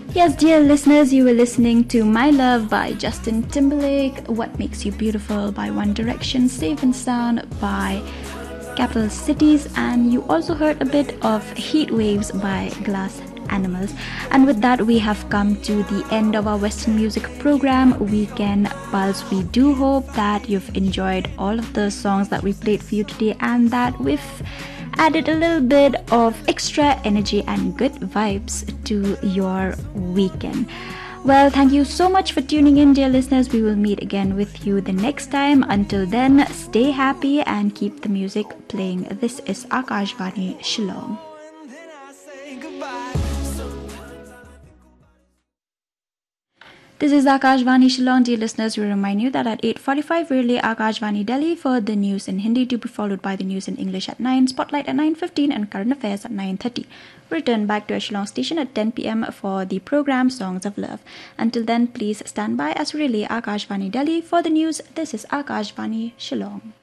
Yes, dear listeners, you were listening to My Love by Justin Timberlake, What Makes You Beautiful by One Direction, Safe and Sound by Capital Cities, and you also heard a bit of Heat Waves by Glass Animals. And with that, we have come to the end of our Western music program, Weekend Pulse. We do hope that you've enjoyed all of the songs that we played for you today and that we've added a little bit of extra energy and good vibes to your weekend. Well, thank you so much for tuning in, dear listeners. We will meet again with you the next time. Until then, stay happy and keep the music playing. This is Akashvani Shillong. This is Akashvani Shillong. Dear listeners, we remind you that at 8:45 we relay Akashvani Delhi for the news in Hindi, to be followed by the news in English at 9, Spotlight at 9:15 and Current Affairs at 9:30. Return back to our Shillong station at 10 p.m. for the program Songs of Love. Until then, please stand by as we relay Akashvani Delhi for the news. This is Akashvani Shillong.